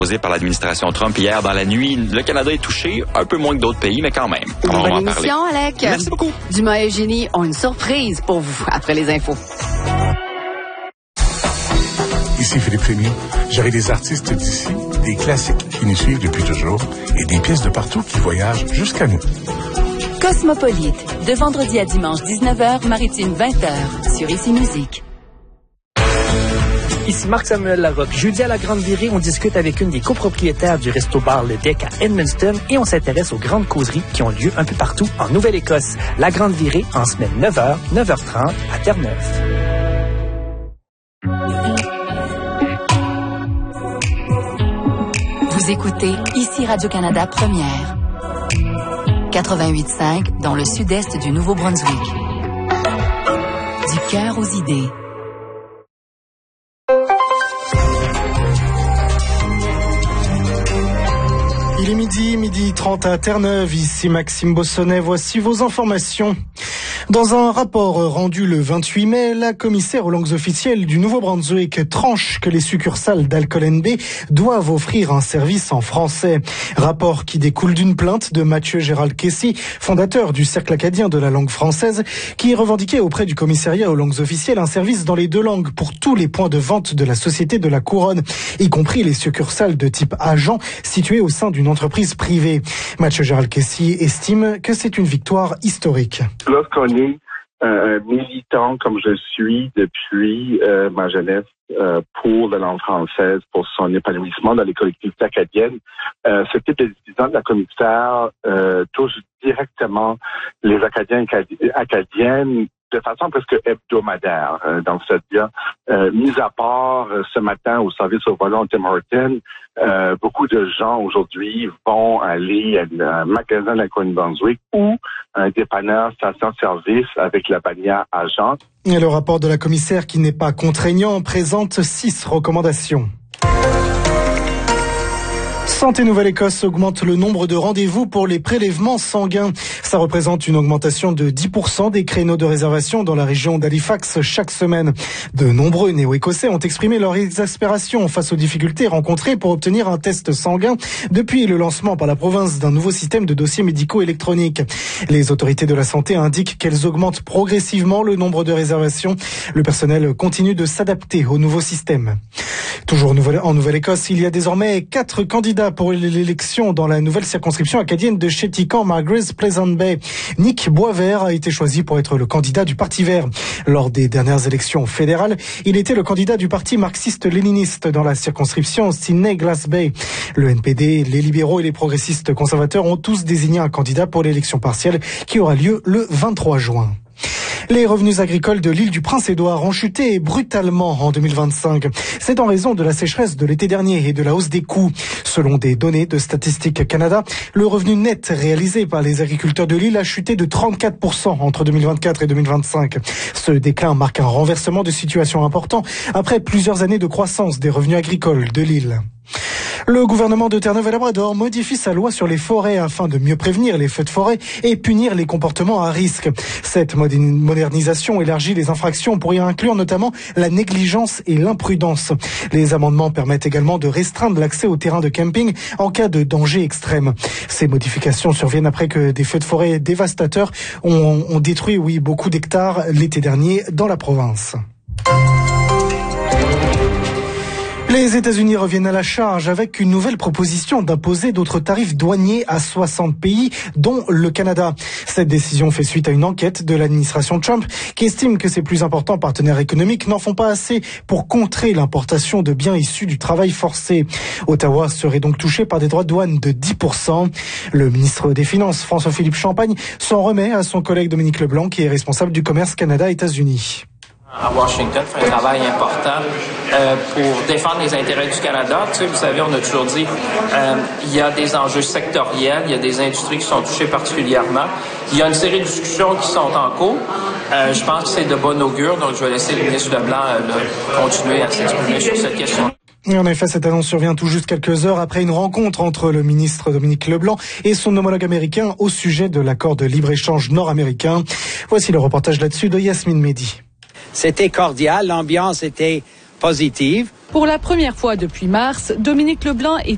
Posé par l'administration Trump hier dans la nuit. Le Canada est touché, un peu moins que d'autres pays, mais quand même. Bonne émission, Alec. Merci beaucoup. Dumas et Eugénie ont une surprise pour vous après les infos. Ici Philippe Fémy. J'aurai des artistes d'ici, des classiques qui nous suivent depuis toujours et des pièces de partout qui voyagent jusqu'à nous. Cosmopolite, de vendredi à dimanche 19h, maritime 20h, sur Ici Musique. Ici Marc-Samuel Larocque. Jeudi à la Grande Virée, on discute avec une des copropriétaires du resto-bar Le Deck à Edmundston et on s'intéresse aux grandes causeries qui ont lieu un peu partout en Nouvelle-Écosse. La Grande Virée, en semaine 9h, 9h30 à Terre-Neuve. Vous écoutez Ici Radio-Canada Première. 88.5 dans le sud-est du Nouveau-Brunswick. Du cœur aux idées. Il est midi 30 à Terre-Neuve, ici Maxime Bossonnet, voici vos informations. Dans un rapport rendu le 28 mai, la commissaire aux langues officielles du Nouveau-Brunswick tranche que les succursales d'Alcool NB doivent offrir un service en français. Rapport qui découle d'une plainte de Mathieu Gérald Kessy, fondateur du Cercle acadien de la langue française, qui revendiquait auprès du commissariat aux langues officielles un service dans les deux langues pour tous les points de vente de la Société de la Couronne, y compris les succursales de type agent situées au sein d'une entreprise privée. Mathieu Gérald Kessy estime que c'est une victoire historique. Lorsqu'on est un militant comme je suis depuis ma jeunesse pour la langue française, pour son épanouissement dans les collectivités acadiennes, ce type de décision de la commissaire touche directement les Acadiens et Acadiennes de façon presque hebdomadaire. Donc, c'est-à-dire, mis à part ce matin au service au volant Tim Horton, beaucoup de gens aujourd'hui vont aller à un magasin de la Nouveau-Brunswick ou un dépanneur station-service avec la bannière agent. Et le rapport de la commissaire, qui n'est pas contraignant, présente 6 recommandations. Santé Nouvelle-Écosse augmente le nombre de rendez-vous pour les prélèvements sanguins. Ça représente une augmentation de 10% des créneaux de réservation dans la région d'Halifax chaque semaine. De nombreux néo-écossais ont exprimé leur exaspération face aux difficultés rencontrées pour obtenir un test sanguin depuis le lancement par la province d'un nouveau système de dossiers médicaux électroniques. Les autorités de la santé indiquent qu'elles augmentent progressivement le nombre de réservations. Le personnel continue de s'adapter au nouveau système. Toujours en Nouvelle-Écosse, il y a désormais 4 candidats pour l'élection dans la nouvelle circonscription acadienne de Chéticamp-Margaret's Pleasant Bay. Nick Boisvert a été choisi pour être le candidat du Parti vert. Lors des dernières élections fédérales, il était le candidat du Parti marxiste-léniniste dans la circonscription Sydney-Glass Bay. Le NPD, les libéraux et les progressistes conservateurs ont tous désigné un candidat pour l'élection partielle qui aura lieu le 23 juin. Les revenus agricoles de l'île du Prince-Édouard ont chuté brutalement en 2025. C'est en raison de la sécheresse de l'été dernier et de la hausse des coûts. Selon des données de Statistique Canada, le revenu net réalisé par les agriculteurs de l'île a chuté de 34% entre 2024 et 2025. Ce déclin marque un renversement de situation important après plusieurs années de croissance des revenus agricoles de l'île. Le gouvernement de Terre-Neuve et Labrador modifie sa loi sur les forêts afin de mieux prévenir les feux de forêt et punir les comportements à risque. Cette modernisation élargit les infractions pour y inclure notamment la négligence et l'imprudence. Les amendements permettent également de restreindre l'accès aux terrains de camping en cas de danger extrême. Ces modifications surviennent après que des feux de forêt dévastateurs ont détruit, beaucoup d'hectares l'été dernier dans la province. Les États-Unis reviennent à la charge avec une nouvelle proposition d'imposer d'autres tarifs douaniers à 60 pays, dont le Canada. Cette décision fait suite à une enquête de l'administration Trump qui estime que ses plus importants partenaires économiques n'en font pas assez pour contrer l'importation de biens issus du travail forcé. Ottawa serait donc touché par des droits de douane de 10%. Le ministre des Finances, François-Philippe Champagne, s'en remet à son collègue Dominique Leblanc, qui est responsable du commerce Canada-États-Unis. À Washington, fait un travail important pour défendre les intérêts du Canada. Tu sais, vous savez, on a toujours dit il y a des enjeux sectoriels, il y a des industries qui sont touchées particulièrement. Il y a une série de discussions qui sont en cours. Je pense que c'est de bon augure, donc je vais laisser le ministre Leblanc continuer à s'exprimer sur cette question. Et en effet, cette annonce survient tout juste quelques heures après une rencontre entre le ministre Dominique Leblanc et son homologue américain au sujet de l'accord de libre-échange nord-américain. Voici le reportage là-dessus de Yasmine Mehdi. C'était cordial, l'ambiance était positive. Pour la première fois depuis mars, Dominique Leblanc est